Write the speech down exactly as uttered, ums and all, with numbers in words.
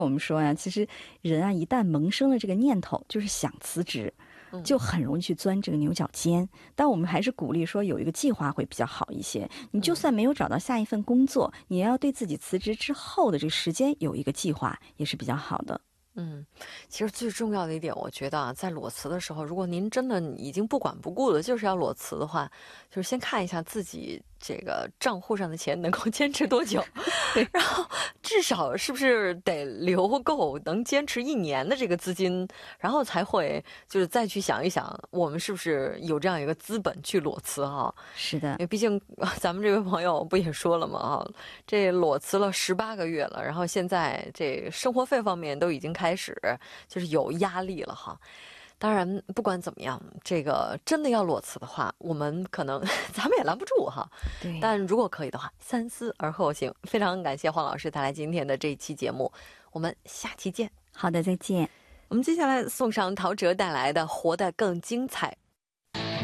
我们说呀，其实人啊，一旦萌生了这个念头，就是想辞职，就很容易去钻这个牛角尖。但我们还是鼓励说有一个计划会比较好一些。你就算没有找到下一份工作，你也要对自己辞职之后的这个时间有一个计划，也是比较好的。 嗯，其实最重要的一点，我觉得啊，在裸辞的时候，如果您真的已经不管不顾的，就是要裸辞的话，就是先看一下自己这个账户上的钱能够坚持多久，然后至少是不是得留够能坚持一年的这个资金，然后才会就是再去想一想，我们是不是有这样一个资本去裸辞哈？ 是的， 因为毕竟咱们这位朋友不也说了吗？啊，这裸辞了十八个月了，然后现在这生活费方面都已经开始就是有压力了哈。当然不管怎么样，这个真的要裸辞的话，我们可能咱们也拦不住哈。 对， 但如果可以的话，三思而后行。非常感谢黄老师带来今天的这一期节目，我们下期见。 好的，再见。 我们接下来送上陶喆带来的《活得更精彩》。